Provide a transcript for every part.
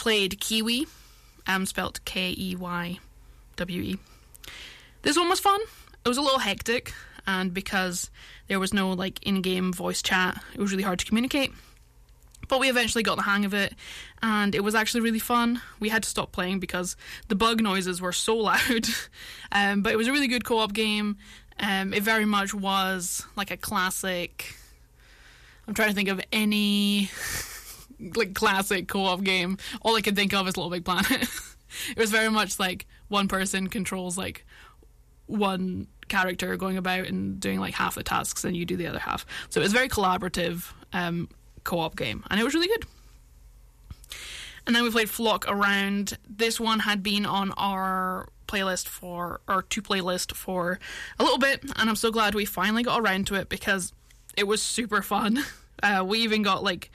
played Kiwi, spelt Keywe. This one was fun. It was a little hectic, and because there was no like in-game voice chat, it was really hard to communicate. But we eventually got the hang of it, and it was actually really fun. We had to stop playing because the bug noises were so loud. But it was a really good co-op game. It very much was like a classic... I'm trying to think of any like classic co-op game. All I can think of is Little Big Planet. It was very much like one person controls like one character going about and doing like half the tasks and you do the other half. So it was a very collaborative co-op game, and it was really good. And then we played Flock Around. This one had been on our playlist for our playlist for a little bit, and I'm so glad we finally got around to it because it was super fun. We even got like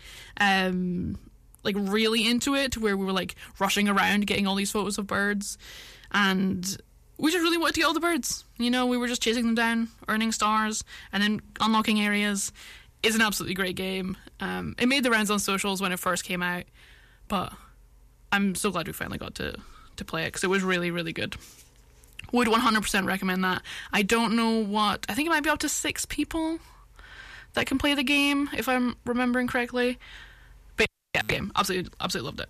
really into it to where we were like rushing around getting all these photos of birds, and we just really wanted to get all the birds. You know, we were just chasing them down, earning stars, and then unlocking areas. It's an absolutely great game. It made the rounds on socials when it first came out, but I'm so glad we finally got to play it because it was really, really good. Would 100% recommend that. I don't know what... I think it might be up to 6 people that can play the game, if I'm remembering correctly. But yeah, game. Absolutely loved it.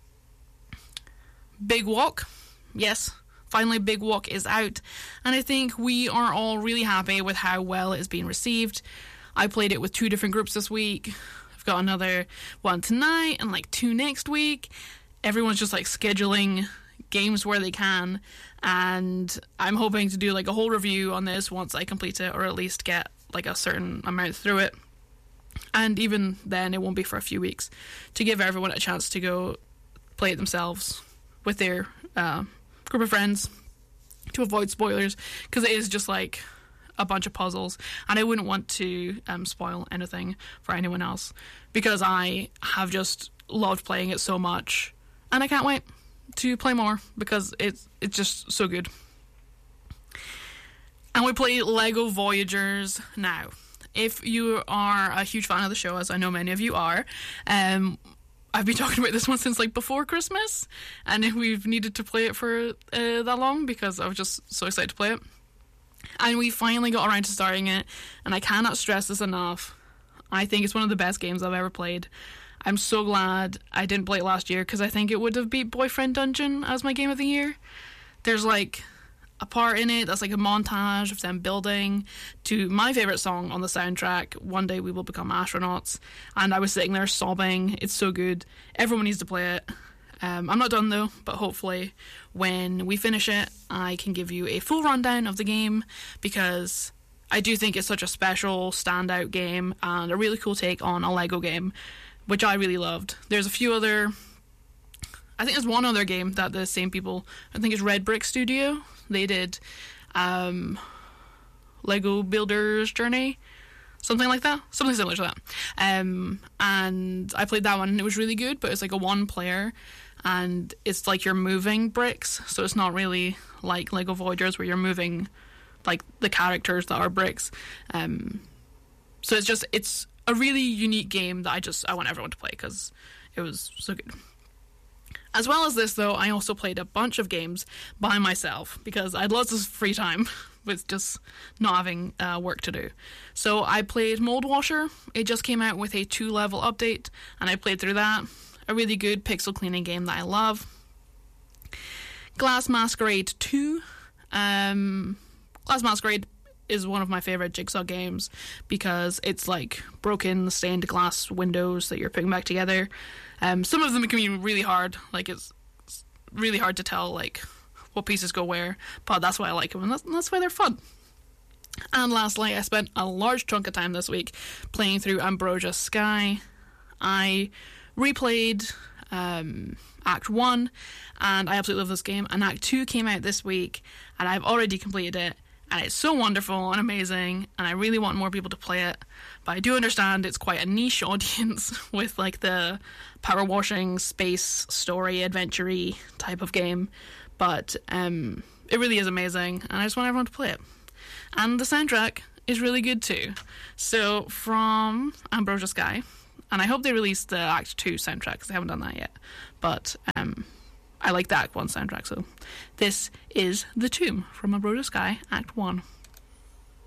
Big Walk. Yes, finally Big Walk is out. And I think we are all really happy with how well it's been received. I played it with 2 different groups this week. I've got another one tonight and like 2 next week. Everyone's just like scheduling games where they can, and I'm hoping to do like a whole review on this once I complete it, or at least get like a certain amount through it. And even then it won't be for a few weeks, to give everyone a chance to go play it themselves with their group of friends, to avoid spoilers, because it is just like a bunch of puzzles, and I wouldn't want to spoil anything for anyone else, because I have just loved playing it so much, and I can't wait to play more because it's just so good. And we play Lego Voyagers now. If you are a huge fan of the show, as I know many of you are, I've been talking about this one since like before Christmas, and we've needed to play it for that long because I was just so excited to play it. And we finally got around to starting it, and I cannot stress this enough. I think it's one of the best games I've ever played. I'm so glad I didn't play it last year, because I think it would have beat Boyfriend Dungeon as my game of the year. There's like a part in it that's like a montage of them building to my favourite song on the soundtrack, One Day We Will Become Astronauts, and I was sitting there sobbing. It's so good. Everyone needs to play it. I'm not done though, but hopefully when we finish it I can give you a full rundown of the game, because I do think it's such a special standout game and a really cool take on a Lego game, which I really loved. There's a few other... I think there's one other game that the same people... I think it's Red Brick Studio. They did Lego Builder's Journey. Something like that. Something similar to that. And I played that one and it was really good, but it's like a 1-player, and it's like you're moving bricks, so it's not really like Lego Voyagers where you're moving like the characters that are bricks. So it's a really unique game that I want everyone to play because it was so good. As well as this, though, I also played a bunch of games by myself because I had lots of free time with just not having work to do. So I played Mold Washer. It just came out with a 2-level update, and I played through that. A really good pixel cleaning game that I love. Glass Masquerade 2. Glass Masquerade is one of my favourite Jigsaw games because it's like broken stained glass windows that you're putting back together. Some of them can be really hard, like it's really hard to tell like what pieces go where, but that's why I like them, and that's why they're fun. And lastly, I spent a large chunk of time this week playing through Ambrosia Sky. I replayed Act 1, and I absolutely love this game, and Act 2 came out this week, and I've already completed it, and it's so wonderful and amazing, and I really want more people to play it. But I do understand it's quite a niche audience with like the power washing, space, story, adventure-y type of game. But it really is amazing, and I just want everyone to play it. And the soundtrack is really good too. So from Ambrosia Sky, And I hope they release the Act 2 soundtrack, because they haven't done that yet. But I like the Act 1 soundtrack, so this is The Tomb from A Broader Sky, Act 1.